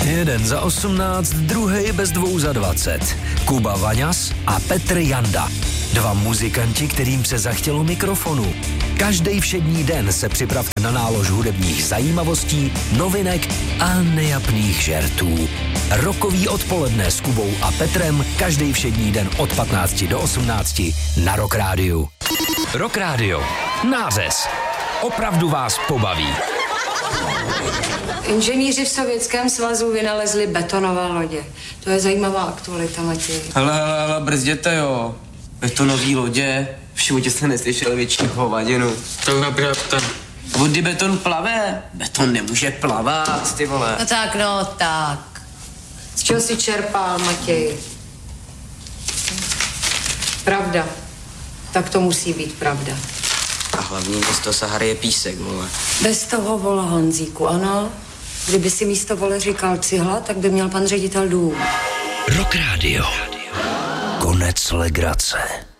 Jeden za 18, druhej bez 2 za 20. Kuba Vaňas a Petr Janda. Dva muzikanti, kterým se zachtělo mikrofonu. Každý všední den se připravte na nálož hudebních zajímavostí, novinek a nejapných žertů. Rokový odpoledne s Kubou a Petrem každý všední den od 15 do 18 na Rock Rádiu. Rock Rádio. Nářez. Opravdu vás pobaví. Inženýři v Sovětském svazu vynalezli betonové lodě. To je zajímavá aktualita, Matěj. Hele, brzděte, jo. Betonové lodě. V životě jste neslyšel větší hovadinu. To je pravda. Kdy beton plave? Beton nemůže plavat, ty vole. No tak. Z čeho si čerpal, Matěj? Pravda. Tak to musí být pravda. A hlavní bez toho Sahary je písek, vole. Bez toho, vole, Honzíku, ano. Kdyby si místo, vole, říkal cihla, tak by měl pan ředitel dům. Rock Rádio. Konec legrace.